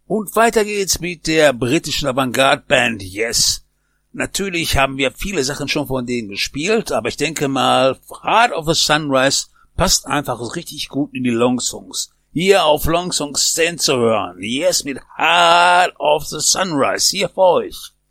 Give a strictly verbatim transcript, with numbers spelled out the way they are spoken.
Und weiter geht's mit der britischen Avantgarde-Band Yes. Natürlich haben wir viele Sachen schon von denen gespielt, aber ich denke mal, Heart of the Sunrise passt einfach richtig gut in die Longsongs. Hier auf Longsong Stand zu hören. Yes mit Heart of the Sunrise. Hier für euch.